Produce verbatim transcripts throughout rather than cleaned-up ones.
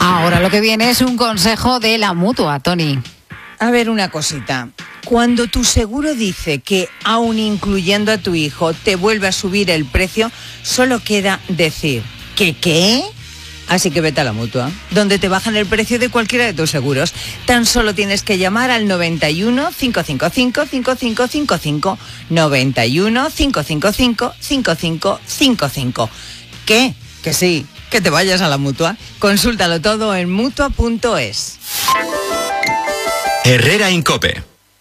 Ahora lo que viene es un consejo de la Mutua, Tony. A ver, una cosita. Cuando tu seguro dice que, aun incluyendo a tu hijo, te vuelve a subir el precio, solo queda decir ¿que qué? Así que vete a la Mutua, donde te bajan el precio de cualquiera de tus seguros. Tan solo tienes que llamar al noventa y uno, cinco cinco cinco, cinco cinco cinco cinco, noventa y uno, cinco cinco cinco, cinco cinco cinco cinco. ¿Qué? Que sí, que te vayas a la Mutua. Consúltalo todo en mutua punto es. Herrera Incope.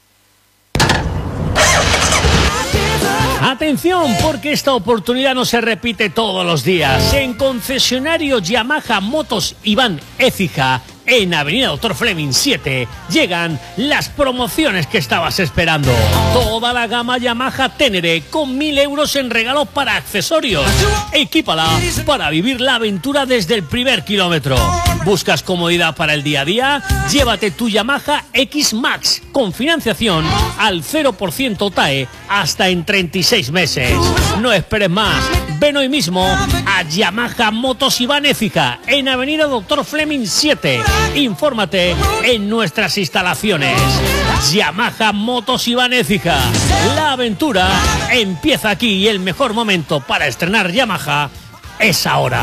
Atención, porque esta oportunidad no se repite todos los días. En concesionario Yamaha Motos Iván Écija, en Avenida Doctor Fleming siete, llegan las promociones que estabas esperando. Toda la gama Yamaha Ténere con mil euros en regalo para accesorios. Equípala para vivir la aventura desde el primer kilómetro. ¿Buscas comodidad para el día a día? Llévate tu Yamaha X Max con financiación al cero por ciento T A E hasta en treinta y seis meses. No esperes más. Ven hoy mismo a Yamaha Motos Iván Écija en Avenida Doctor Fleming siete. Infórmate en nuestras instalaciones. Yamaha Motos Iván Écija. La aventura empieza aquí y el mejor momento para estrenar Yamaha es ahora.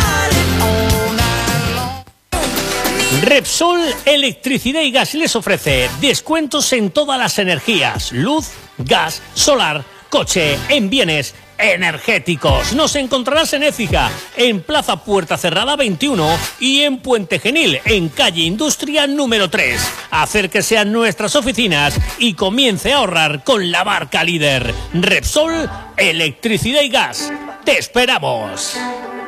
Repsol Electricidad y Gas les ofrece descuentos en todas las energías: luz, gas, solar, coche, en bienes energéticos. Nos encontrarás en Écija, en Plaza Puerta Cerrada veintiuno y en Puente Genil, en calle Industria número tres. Acérquese a nuestras oficinas y comience a ahorrar con la marca líder. Repsol Electricidad y Gas. ¡Te esperamos!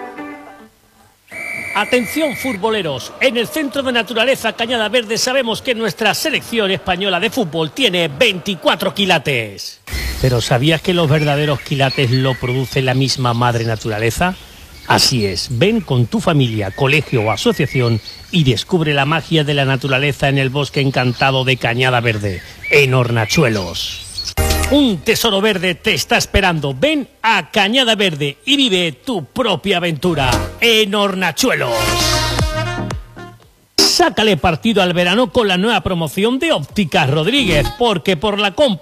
Atención futboleros, en el Centro de Naturaleza Cañada Verde sabemos que nuestra selección española de fútbol tiene veinticuatro quilates. ¿Pero sabías que los verdaderos quilates lo produce la misma madre naturaleza? Así es, ven con tu familia, colegio o asociación y descubre la magia de la naturaleza en el bosque encantado de Cañada Verde, en Hornachuelos. Un tesoro verde te está esperando. Ven a Cañada Verde y vive tu propia aventura en Hornachuelos. Sácale partido al verano con la nueva promoción de Ópticas Rodríguez, porque por la compra